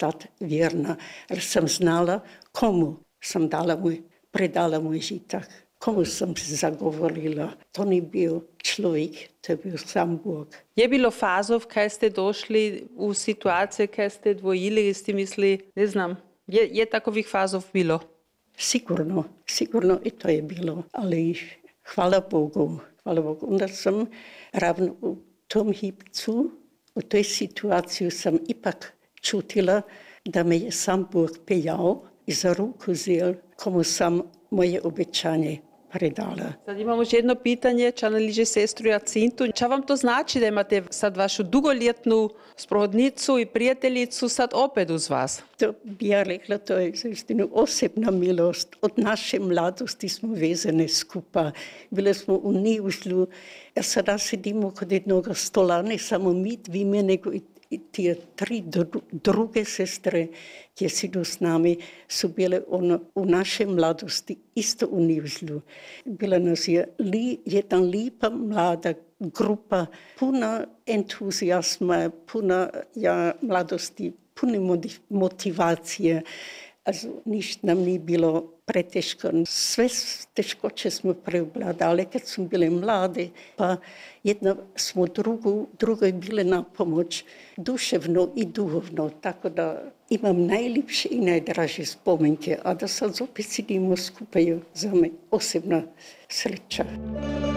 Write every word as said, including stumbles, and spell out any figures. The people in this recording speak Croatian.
ostati vjerna, jer sam znala komu sam dala moj, predala moj žitak, komu sam se zagovorila. To ni bio človek, to je bil sam Bog. Je bilo fazov, kaj ste došli v situacije, kaj ste dvojili, ste mislili, ne znam, je, je takovih fazov bilo? Sigurno, sigurno i to je bilo, ali hvala Bogu, hvala Bogu. Onda sam ravno u tom hipcu, u toj situaciji sam ipak čutila da me je sam Bog pejal i za ruku zel, komu sam moje obećanje predala. Sad imamo još jedno pitanje, če analiže sestru Jacintu. Čo vam to znači da imate sad vašu dugoljetnu sprohodnicu i prijateljicu sad opet uz vas? To bi ja rekla, to je zaistinu osebna milost. Od naše mladosti smo vezane skupa. Bile smo u Nivžlju, a sada sedimo kod jednog stola, ne samo mi dvime, nego i I tije tri dru, druge sestre, koje sidu s nami, su bile ono, u naše mladosti isto u Nivžlju. Bila nas je li, jedna lipa mlada grupa, puna entuzijasma, puna ja, mladosti, puna motivacije. Also, ništa nam nije bilo preteško. Sve teškoće smo preobladali kad smo bile mlade, pa jedna smo drugu, drugoj bile na pomoć duševno i duhovno, tako da imam najljepše i najdraže spomenke, a da sad opet sidimo skupaj za me osobna sreća.